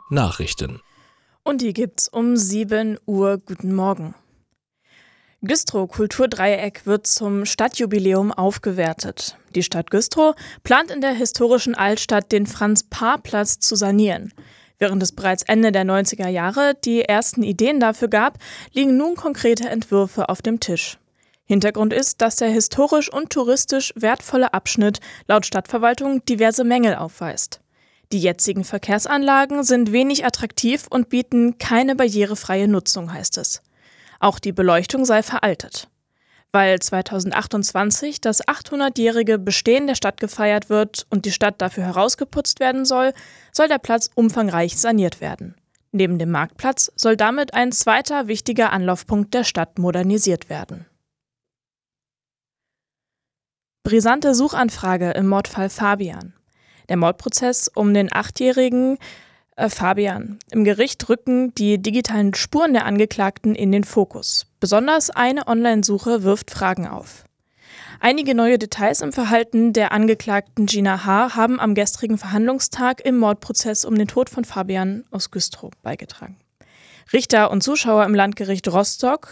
Nachrichten. Und die gibt's um 7 Uhr. Guten Morgen. Güstrow Kulturdreieck wird zum Stadtjubiläum aufgewertet. Die Stadt Güstrow plant in der historischen Altstadt den Franz-Paar-Platz zu sanieren. Während es bereits Ende der 90er Jahre die ersten Ideen dafür gab, liegen nun konkrete Entwürfe auf dem Tisch. Hintergrund ist, dass der historisch und touristisch wertvolle Abschnitt laut Stadtverwaltung diverse Mängel aufweist. Die jetzigen Verkehrsanlagen sind wenig attraktiv und bieten keine barrierefreie Nutzung, heißt es. Auch die Beleuchtung sei veraltet. Weil 2028 das 800-jährige Bestehen der Stadt gefeiert wird und die Stadt dafür herausgeputzt werden soll, soll der Platz umfangreich saniert werden. Neben dem Marktplatz soll damit ein zweiter wichtiger Anlaufpunkt der Stadt modernisiert werden. Brisante Suchanfrage im Mordfall Fabian. Der Mordprozess um den 8-jährigen Fabian. Im Gericht rücken die digitalen Spuren der Angeklagten in den Fokus. Besonders eine Online-Suche wirft Fragen auf. Einige neue Details im Verhalten der Angeklagten Gina H. haben am gestrigen Verhandlungstag im Mordprozess um den Tod von Fabian aus Güstrow beigetragen. Richter und Zuschauer im Landgericht Rostock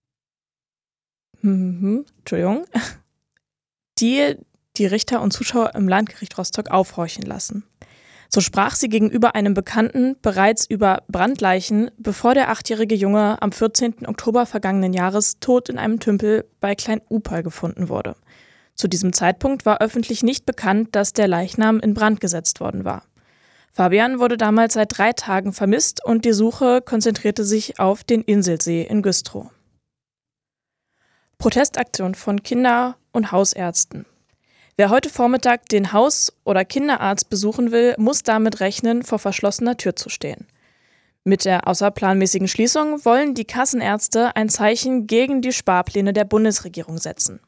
die Richter und Zuschauer im Landgericht Rostock aufhorchen lassen. So sprach sie gegenüber einem Bekannten bereits über Brandleichen, bevor der 8-jährige Junge am 14. Oktober vergangenen Jahres tot in einem Tümpel bei Klein-Upal gefunden wurde. Zu diesem Zeitpunkt war öffentlich nicht bekannt, dass der Leichnam in Brand gesetzt worden war. Fabian wurde damals seit 3 Tagen vermisst und die Suche konzentrierte sich auf den Inselsee in Güstrow. Protestaktion von Kinder- und Hausärzten. Wer heute Vormittag den Haus- oder Kinderarzt besuchen will, muss damit rechnen, vor verschlossener Tür zu stehen. Mit der außerplanmäßigen Schließung wollen die Kassenärzte ein Zeichen gegen die Sparpläne der Bundesregierung setzen.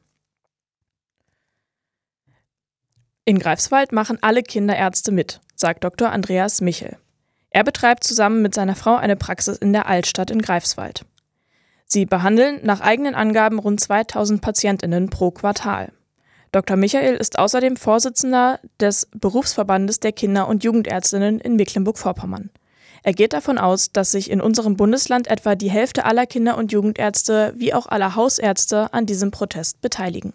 In Greifswald machen alle Kinderärzte mit, sagt Dr. Andreas Michel. Er betreibt zusammen mit seiner Frau eine Praxis in der Altstadt in Greifswald. Sie behandeln nach eigenen Angaben rund 2000 PatientInnen pro Quartal. Dr. Michael ist außerdem Vorsitzender des Berufsverbandes der Kinder- und Jugendärztinnen in Mecklenburg-Vorpommern. Er geht davon aus, dass sich in unserem Bundesland etwa die Hälfte aller Kinder- und Jugendärzte wie auch aller Hausärzte an diesem Protest beteiligen.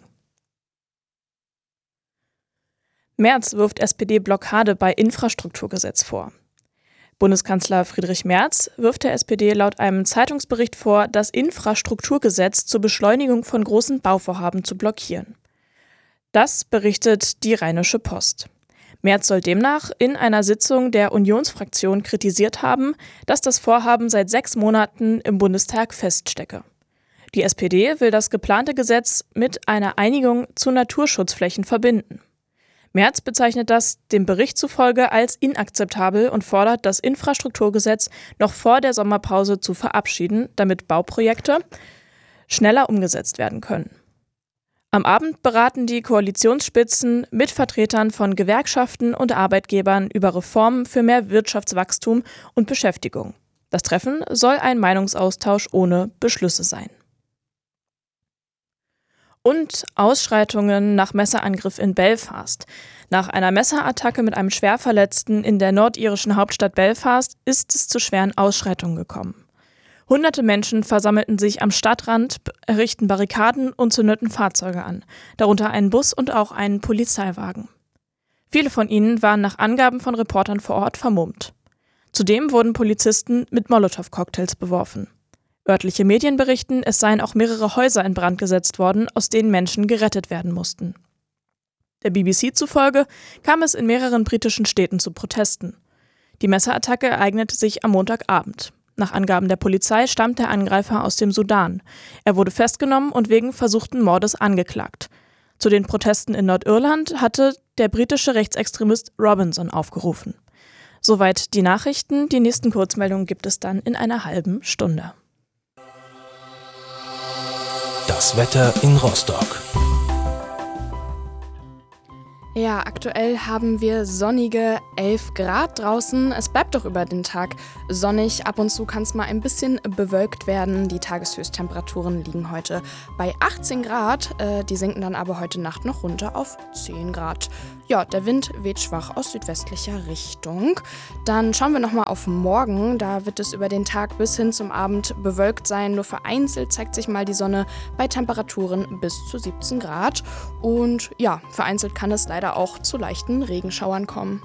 Merz wirft SPD-Blockade bei Infrastrukturgesetz vor. Bundeskanzler Friedrich Merz wirft der SPD laut einem Zeitungsbericht vor, das Infrastrukturgesetz zur Beschleunigung von großen Bauvorhaben zu blockieren. Das berichtet die Rheinische Post. Merz soll demnach in einer Sitzung der Unionsfraktion kritisiert haben, dass das Vorhaben seit 6 Monaten im Bundestag feststecke. Die SPD will das geplante Gesetz mit einer Einigung zu Naturschutzflächen verbinden. Merz bezeichnet das dem Bericht zufolge als inakzeptabel und fordert, das Infrastrukturgesetz noch vor der Sommerpause zu verabschieden, damit Bauprojekte schneller umgesetzt werden können. Am Abend beraten die Koalitionsspitzen mit Vertretern von Gewerkschaften und Arbeitgebern über Reformen für mehr Wirtschaftswachstum und Beschäftigung. Das Treffen soll ein Meinungsaustausch ohne Beschlüsse sein. Und Ausschreitungen nach Messerangriff in Belfast. Nach einer Messerattacke mit einem Schwerverletzten in der nordirischen Hauptstadt Belfast ist es zu schweren Ausschreitungen gekommen. Hunderte Menschen versammelten sich am Stadtrand, errichteten Barrikaden und zündeten Fahrzeuge an, darunter einen Bus und auch einen Polizeiwagen. Viele von ihnen waren nach Angaben von Reportern vor Ort vermummt. Zudem wurden Polizisten mit Molotow-Cocktails beworfen. Örtliche Medien berichten, es seien auch mehrere Häuser in Brand gesetzt worden, aus denen Menschen gerettet werden mussten. Der BBC zufolge kam es in mehreren britischen Städten zu Protesten. Die Messerattacke ereignete sich am Montagabend. Nach Angaben der Polizei stammt der Angreifer aus dem Sudan. Er wurde festgenommen und wegen versuchten Mordes angeklagt. Zu den Protesten in Nordirland hatte der britische Rechtsextremist Robinson aufgerufen. Soweit die Nachrichten. Die nächsten Kurzmeldungen gibt es dann in einer halben Stunde. Das Wetter in Rostock. Ja, aktuell haben wir sonnige 11 Grad draußen. Es bleibt doch über den Tag sonnig. Ab und zu kann es mal ein bisschen bewölkt werden. Die Tageshöchsttemperaturen liegen heute bei 18 Grad. Die sinken dann aber heute Nacht noch runter auf 10 Grad. Ja, der Wind weht schwach aus südwestlicher Richtung. Dann schauen wir nochmal auf morgen. Da wird es über den Tag bis hin zum Abend bewölkt sein. Nur vereinzelt zeigt sich mal die Sonne bei Temperaturen bis zu 17 Grad. Und ja, vereinzelt kann es leider auch zu leichten Regenschauern kommen.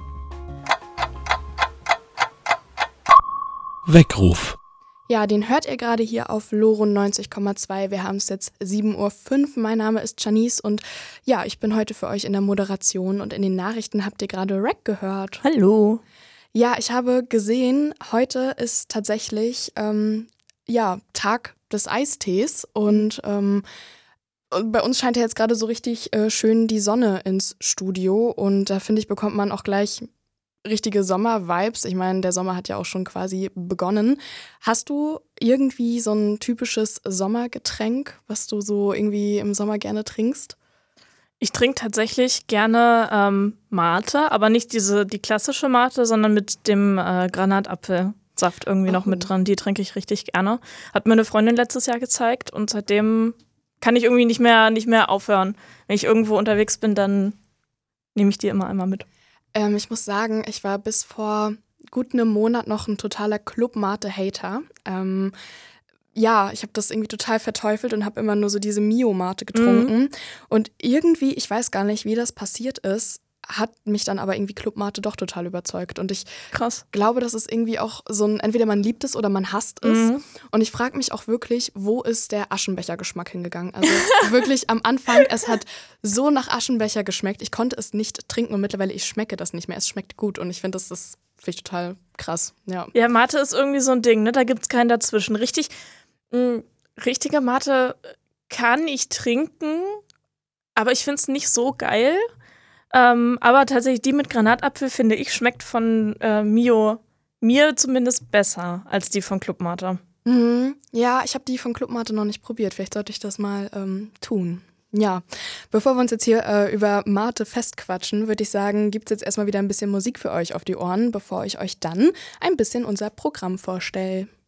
Weckruf. Ja, den hört ihr gerade hier auf Loro 90,2. Wir haben es jetzt 7:05 Uhr. Mein Name ist Janice und ja, ich bin heute für euch in der Moderation und in den Nachrichten habt ihr gerade Rack gehört. Hallo. Ja, ich habe gesehen, heute ist tatsächlich Tag des Eistees und bei uns scheint ja jetzt gerade so richtig schön die Sonne ins Studio und da finde ich, bekommt man auch gleich richtige Sommer-Vibes. Ich meine, der Sommer hat ja auch schon quasi begonnen. Hast du irgendwie so ein typisches Sommergetränk, was du so irgendwie im Sommer gerne trinkst? Ich trinke tatsächlich gerne Mate, aber nicht die klassische Mate, sondern mit dem Granatapfelsaft irgendwie noch mit dran. Die trinke ich richtig gerne. Hat mir eine Freundin letztes Jahr gezeigt und seitdem kann ich irgendwie nicht mehr aufhören. Wenn ich irgendwo unterwegs bin, dann nehme ich die immer einmal mit. Ich muss sagen, ich war bis vor gut einem Monat noch ein totaler Club-Mate-Hater. Ich habe das irgendwie total verteufelt und habe immer nur so diese Mio-Mate getrunken. Und irgendwie, ich weiß gar nicht, wie das passiert ist, hat mich dann aber irgendwie Club Mate doch total überzeugt. Und ich glaube, das ist irgendwie auch so ein, entweder man liebt es oder man hasst es. Und ich frage mich auch wirklich, wo ist der Aschenbecher-Geschmack hingegangen? Also wirklich am Anfang, es hat so nach Aschenbecher geschmeckt. Ich konnte es nicht trinken und mittlerweile, ich schmecke das nicht mehr. Es schmeckt gut und ich finde, das finde ich total krass. Ja, Mate ist irgendwie so ein Ding, ne? Da gibt es keinen dazwischen. Richtige Mate kann ich trinken, aber ich finde es nicht so geil. Aber tatsächlich die mit Granatapfel, finde ich, schmeckt von Mio mir zumindest besser als die von Club Mate. Ja, ich habe die von Club Mate noch nicht probiert. Vielleicht sollte ich das mal tun. Ja, bevor wir uns jetzt hier über Mate festquatschen, würde ich sagen, gibt es jetzt erstmal wieder ein bisschen Musik für euch auf die Ohren, bevor ich euch dann ein bisschen unser Programm vorstelle.